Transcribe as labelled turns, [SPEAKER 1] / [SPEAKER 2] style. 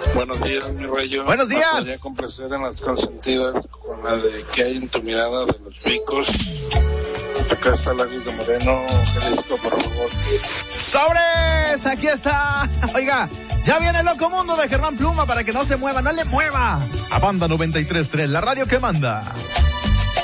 [SPEAKER 1] Buenos días, mi rayo.
[SPEAKER 2] Buenos días.
[SPEAKER 1] Podría complacer en las consentidas con la de ¿Qué hay en tu mirada? De los Vicos. Acá está Lagos de Moreno, Jalisco, por favor.
[SPEAKER 2] ¡Sobres! Aquí está. Oiga, ya viene el Loco Mundo de Germán Pluma para que no se mueva, no le mueva. A Banda 93.3, la radio que manda.